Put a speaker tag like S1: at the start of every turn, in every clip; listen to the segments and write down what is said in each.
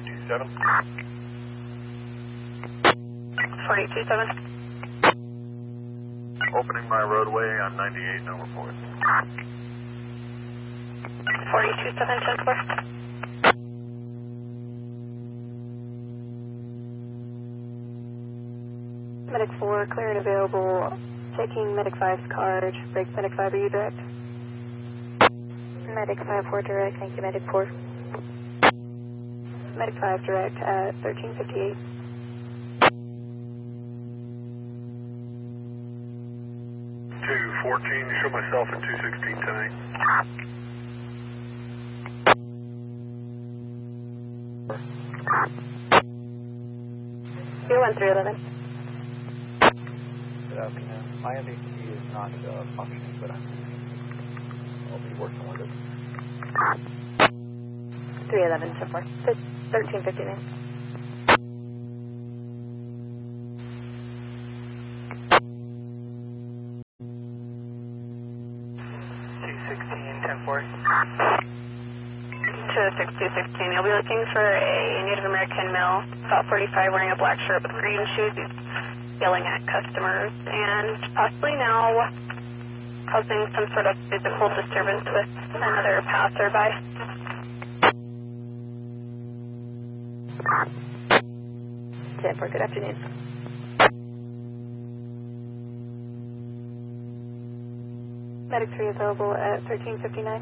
S1: 427.
S2: 427.
S1: Opening my roadway on 98, no report.
S2: 427, 10-4. Medic 4, clear and available. Taking Medic 5's card. Break Medic 5, are you direct? Medic 5-4 direct, thank you, Medic 4. Medic 5 direct at 1358.
S1: Two 14, show myself at 216 tonight.
S2: You're 1311.
S3: Good afternoon. My MVP is not functioning, but I'll be working with it.
S2: 311, 10-4. 1359. To 6216, you'll be looking for a Native American male, about 45, wearing a black shirt with green shoes. He's yelling at customers and possibly now causing some sort of physical disturbance with another passerby. Stanford, good afternoon. Medic 3 available at 1359.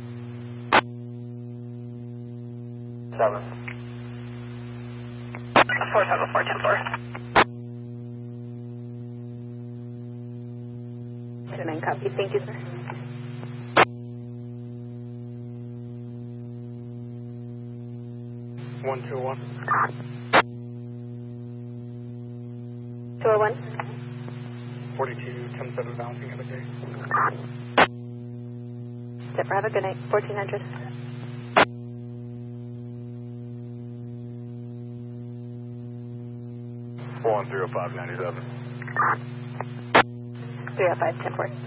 S1: 7.
S2: 474, 10-4. Gentlemen, copy. Thank you, sir.
S3: One 201.
S2: 201.
S3: 42, 10-7 bouncing at a day.
S2: Zipper, have a good night. 1400.
S1: Four 305 97.
S2: 305, 10-4.